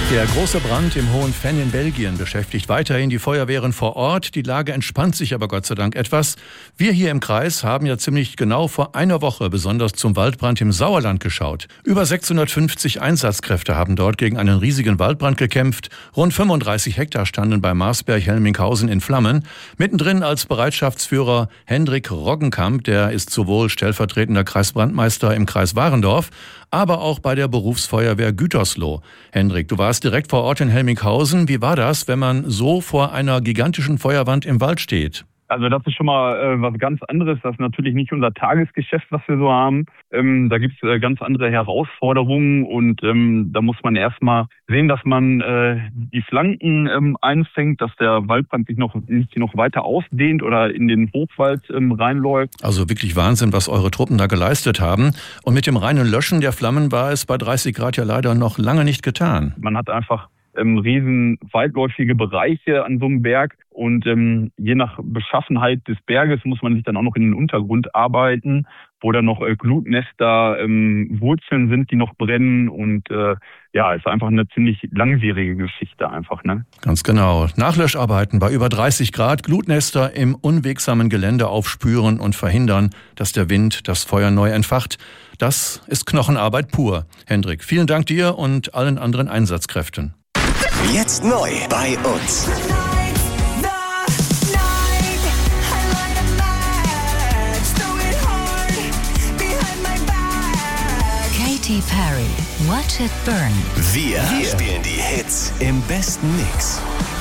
Der große Brand im Hohen Venn in Belgien beschäftigt weiterhin die Feuerwehren vor Ort. Die Lage entspannt sich aber Gott sei Dank etwas. Wir hier im Kreis haben ja ziemlich genau vor einer Woche besonders zum Waldbrand im Sauerland geschaut. Über 650 Einsatzkräfte haben dort gegen einen riesigen Waldbrand gekämpft. Rund 35 Hektar standen bei Marsberg-Helminghausen in Flammen. Mittendrin als Bereitschaftsführer Hendrik Roggenkamp, der ist sowohl stellvertretender Kreisbrandmeister im Kreis Warendorf, aber auch bei der Berufsfeuerwehr Gütersloh. Hendrik, du warst direkt vor Ort in Helminghausen. Wie war das, wenn man so vor einer gigantischen Feuerwand im Wald steht? Also das ist schon mal was ganz anderes. Das ist natürlich nicht unser Tagesgeschäft, was wir so haben. Da gibt es ganz andere Herausforderungen und da muss man erstmal sehen, dass man die Flanken einfängt, dass der Waldbrand sich noch weiter ausdehnt oder in den Hochwald reinläuft. Also wirklich Wahnsinn, was eure Truppen da geleistet haben. Und mit dem reinen Löschen der Flammen war es bei 30 Grad ja leider noch lange nicht getan. Man hat einfach riesen weitläufige Bereiche an so einem Berg und je nach Beschaffenheit des Berges muss man sich dann auch noch in den Untergrund arbeiten, wo dann noch Glutnester, Wurzeln sind, die noch brennen und ist einfach eine ziemlich langwierige Geschichte einfach, ne? Ganz genau. Nachlöscharbeiten bei über 30 Grad, Glutnester im unwegsamen Gelände aufspüren und verhindern, dass der Wind das Feuer neu entfacht. Das ist Knochenarbeit pur. Hendrik, vielen Dank dir und allen anderen Einsatzkräften. Jetzt neu bei uns. Katy Perry, Watch It Burn. Wir spielen die Hits im besten Mix.